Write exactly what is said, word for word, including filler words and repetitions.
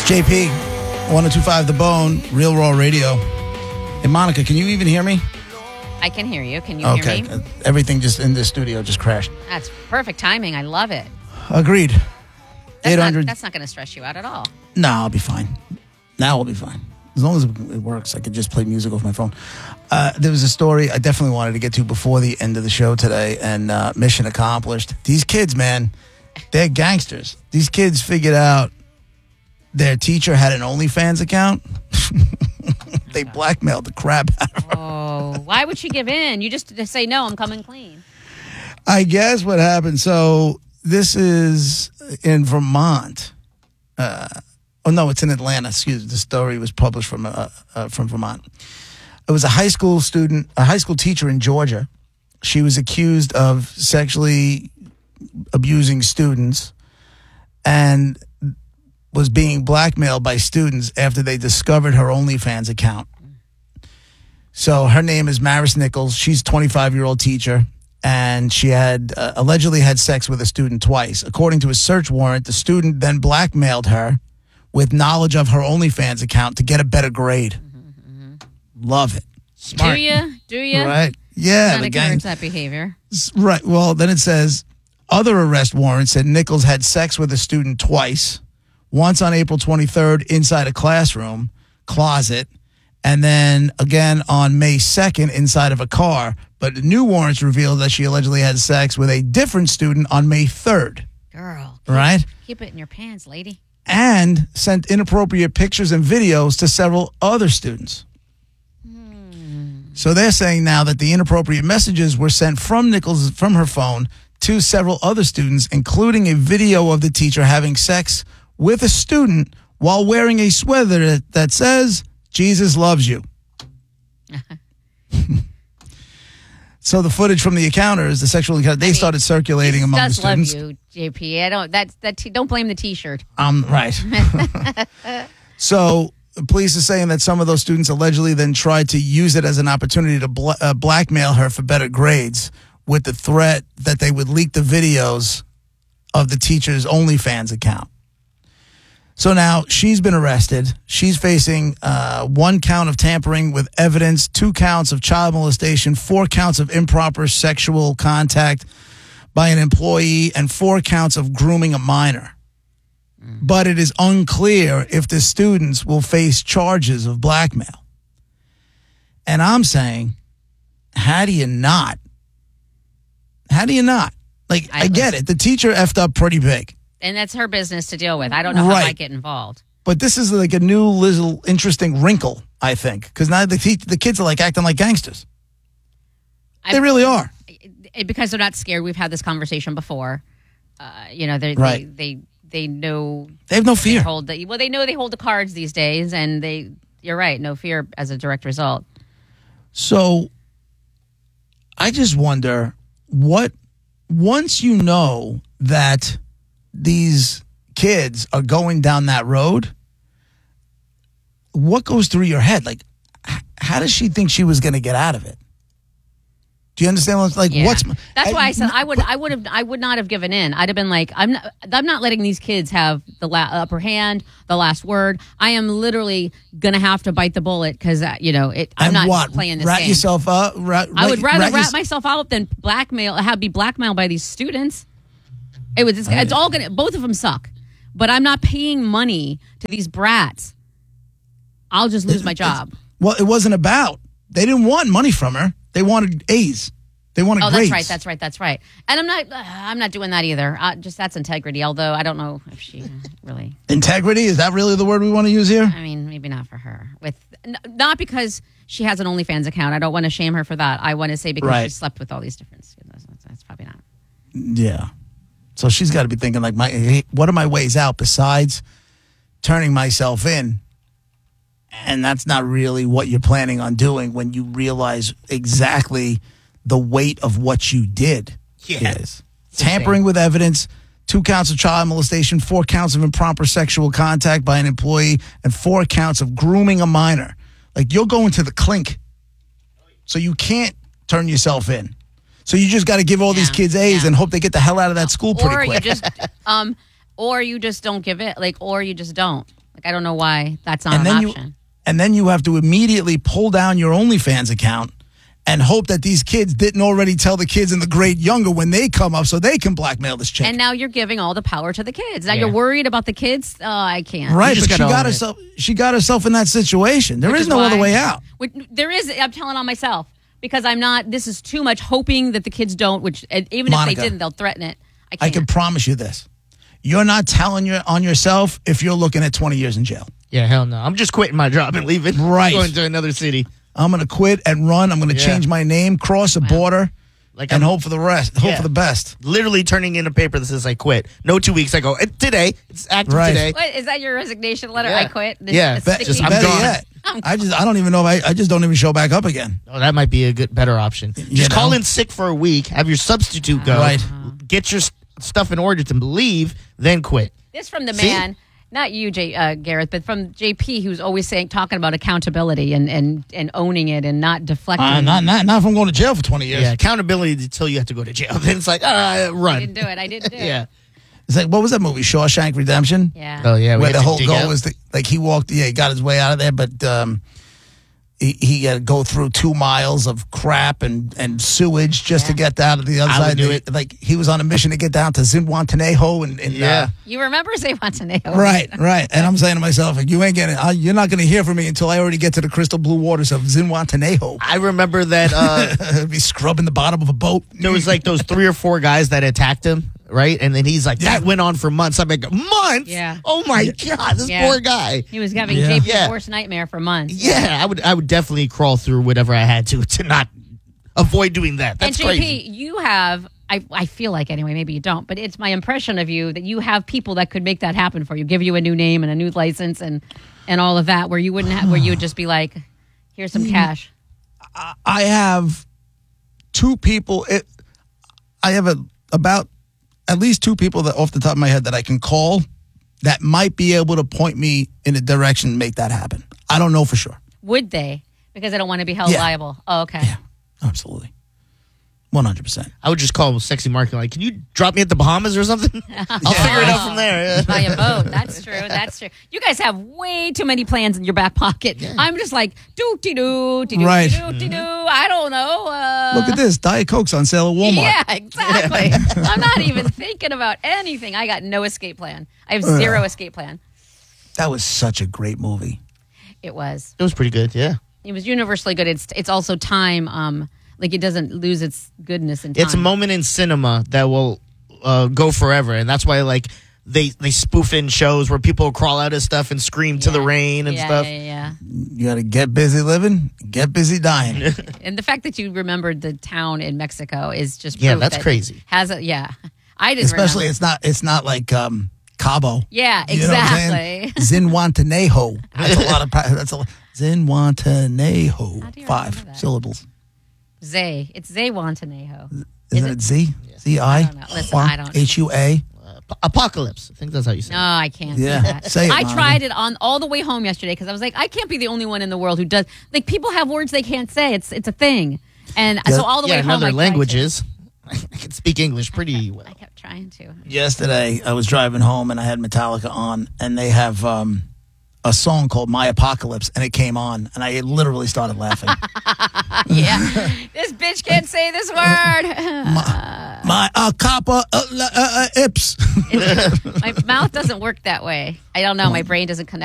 J P, one oh two point five The Bone, Real Raw Radio. Hey, Monica, can you even hear me? I can hear you. Can you okay. hear me? Everything just in this studio just crashed. That's perfect timing. I love it. Agreed. That's eight hundred. Not, that's not going to stress you out at all. No, I'll be fine. Now I'll be fine. As long as it works, I could just play music off my phone. Uh, there was a story I definitely wanted to get to before the end of the show today, and uh, mission accomplished. These kids, man, they're gangsters. These kids figured out their teacher had an OnlyFans account. They blackmailed the crap out of her. Oh, why would she give in? You just say, no, I'm coming clean. I guess what happened, so this is in Vermont. Uh, oh, no, it's in Atlanta. Excuse me. The story was published from uh, uh, from Vermont. It was a high school student, a high school teacher in Georgia. She was accused of sexually abusing students and was being blackmailed by students after they discovered her OnlyFans account. So her name is Maris Nichols. She's a twenty-five-year-old teacher, and she had uh, allegedly had sex with a student twice. According to a search warrant, the student then blackmailed her with knowledge of her OnlyFans account to get a better grade. Mm-hmm, mm-hmm. Love it. Smart. Do you? Do you? Right. Yeah. Not encourage that behavior. Right. Well, then it says, other arrest warrants said Nichols had sex with a student twice. Once on April twenty-third inside a classroom closet, and then again on May second inside of a car. But the new warrants revealed that she allegedly had sex with a different student on May third. Girl. Keep, right? Keep it in your pants, lady. And sent inappropriate pictures and videos to several other students. Hmm. So they're saying now that the inappropriate messages were sent from Nichols, from her phone, to several other students, including a video of the teacher having sex with a student while wearing a sweater that says, Jesus loves you. So the footage from the encounters, the sexual encounter, they I mean, started circulating among the students. Does love you, J P. I don't, that, that t- don't blame the T-shirt. Um, right. So police are saying that some of those students allegedly then tried to use it as an opportunity to bl- uh, blackmail her for better grades with the threat that they would leak the videos of the teacher's OnlyFans account. So now she's been arrested. She's facing uh, one count of tampering with evidence, two counts of child molestation, four counts of improper sexual contact by an employee, and four counts of grooming a minor. Mm. But it is unclear if the students will face charges of blackmail. And I'm saying, how do you not? How do you not? Like, I, I get it. The teacher effed up pretty big. And that's her business to deal with. I don't know right. how I get involved. But this is like a new little interesting wrinkle, I think. Because now the, the kids are like acting like gangsters. I, they really are. Because they're not scared. We've had this conversation before. Uh, you know, they, right. they they they know. They have no fear. They hold the, well, they know they hold the cards these days. And they, you're right, no fear as a direct result. So I just wonder what, once you know that these kids are going down that road, what goes through your head? Like, how does she think she was going to get out of it? Do you understand what's like? Yeah. What's that's I, why I said I would I would have I would not have given in. I'd have been like, I'm not I'm not letting these kids have the la- upper hand, the last word. I am literally gonna have to bite the bullet because uh, you know it. I'm and not what? playing this rat game. yourself up. Rat, I would rather rat, rat rat myself out than blackmail. Have be blackmailed by these students. It was. It's, it's all gonna. Both of them suck. But I'm not paying money to these brats. I'll just lose my job. Well, it wasn't about. They didn't want money from her. They wanted A's. They wanted oh, grades. that's right. That's right. That's right. And I'm not. Uh, I'm not doing that either. Uh, just that's integrity. Although I don't know if she really. Integrity, is that really the word we want to use here? I mean, maybe not for her. With n- not because she has an OnlyFans account. I don't want to shame her for that. I want to say because right. she slept with all these different students. That's, that's probably not. Yeah. So she's got to be thinking, like, my what are my ways out besides turning myself in? And that's not really what you're planning on doing when you realize exactly the weight of what you did yeah. is. Tampering with evidence, two counts of child molestation, four counts of improper sexual contact by an employee, and four counts of grooming a minor. Like, you're going to the clink. So you can't turn yourself in. So you just got to give all yeah, these kids A's yeah. and hope they get the hell out of that school pretty or quick. You just, um, or you just don't give it, like, or you just don't. Like I don't know why that's not and an then option. you and then you have to immediately pull down your OnlyFans account and hope that these kids didn't already tell the kids in the grade younger when they come up so they can blackmail this chick. And now you're giving all the power to the kids. Now Yeah. you're worried about the kids. Oh, I can't. Right, just but she gotta got own it. herself. She got herself in that situation. There Which is is no why- other way out. Which, there is. I'm telling on myself because I'm not. This is too much hoping that the kids don't. Which uh, even Monica, if they didn't, they'll threaten it. I I can't. can promise you this: you're not telling your on yourself if you're looking at twenty years in jail. Yeah, hell no. I'm just quitting my job and leaving. Right. Going to another city. I'm going to quit and run. I'm going to Yeah. change my name, cross a border, Like and I'm hope for the rest. Hope Yeah. for the best. literally turning in a paper that says I quit. No two weeks. I go, "Eh, today. It's active Right. today. What is that? Your resignation letter? Yeah. I quit. This, Yeah, this bet- sticky- just- I'm Better gone. yet, I just I don't even know if I, I just don't even show back up again. Oh, that might be a good, better option. Just know? call in sick for a week. Have your substitute go. Right. Get your s- stuff in order to leave, then quit. This from the See? man, not you, J, uh, Gareth, but from J P, who's always saying, talking about accountability and and, and owning it and not deflecting. Uh, not not not if I'm going to jail for twenty years. Yeah, accountability until you have to go to jail. Then it's like, uh, I run. didn't do it. I didn't do it. Yeah. It's like what was that movie, Shawshank Redemption? Yeah. Oh yeah. we Where had the to whole dig goal out. was the, like he walked, yeah, he got his way out of there, but um, he, he had to go through two miles of crap and, and sewage just to get down to the other I would side. do They- it. Like he was on a mission to get down to Zinwantanejo and, and Yeah. You remember Zay Montenegro? uh, right, right. And I'm saying to myself, like, you ain't getting, uh, you're not going to hear from me until I already get to the crystal blue waters of Zinwantanejo. I remember that uh, Be scrubbing the bottom of a boat. there was like those three or four guys that attacked him, right? And then he's like, that went on for months. I'm like, months? Yeah. Oh my God, this Yeah. poor guy. He was having Yeah. J P's Yeah. worst nightmare for months. Yeah, I would I would definitely crawl through whatever I had to to not avoid doing that. That's and J P, crazy. you have, I, I feel like anyway, maybe you don't, but it's my impression of you that you have people that could make that happen for you, give you a new name and a new license and, and all of that, where you wouldn't have, where you would just be like, here's some cash. I have two people. It, I have a, about at least two people that off the top of my head that I can call that might be able to point me in a direction and make that happen. I don't know for sure. Would they? Because they don't want to be held Yeah. liable. Oh, okay. Yeah, absolutely. one hundred percent. I would just call Sexy Mark and like, can you drop me at the Bahamas or something? I'll figure it out from there. Buy a boat. That's true. That's true. You guys have way too many plans in your back pocket. I'm just like doo dee doo dee doo Right. doo dee doo. I don't know. Uh, Look at this. Diet Coke's on sale at Walmart. Yeah, exactly. I'm not even thinking about anything. I got no escape plan. I have zero escape plan. That was such a great movie. It was. It was pretty good, yeah. It was universally good. It's it's also time. Um, like it doesn't lose its goodness in time. It's a moment in cinema that will uh, go forever, and that's why like they they spoof in shows where people crawl out of stuff and scream to the Yeah. rain and yeah, stuff. Yeah, yeah. You got to get busy living, get busy dying. And the fact that you remembered the town in Mexico is just Yeah, proof that's that crazy. Has a yeah. I didn't Especially remember. it's not it's not like um, Cabo. Yeah, You know what I'm saying? exactly. Zinwantanejo. That's a lot of. pra- That's a Zinwantanejo. How do you Five remember that? syllables. Zay. It's Zay Wantanejo. Isn't Is it Z? Z I? don't know. Listen, I don't- H U A. Ap- Apocalypse. I think that's how you say No, it. I can't Yeah, do that. say it, I Monica. tried it on all the way home yesterday because I was like, I can't be the only one in the world who does. Like, people have words they can't say. It's it's a thing. And Yeah. so all the Yeah, way in home, I other tried languages. I can speak English pretty well. To. I kept trying to. Yesterday, I was driving home and I had Metallica on, and they have um, a song called "My Apocalypse," and it came on, and I literally started laughing. Yeah, this bitch can't say this word. My uh, copper uh, uh, uh, ips. My mouth doesn't work that way. I don't know. My brain doesn't connect.